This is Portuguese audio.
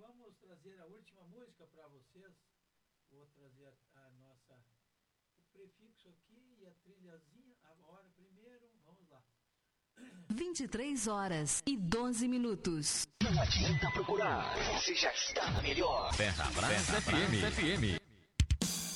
vamos trazer a última música para vocês. Vou trazer a nossa... o prefixo aqui e a trilhazinha. Agora, primeiro, vamos lá. 23h12. Não adianta procurar, você já está na melhor. Ferrabras FM.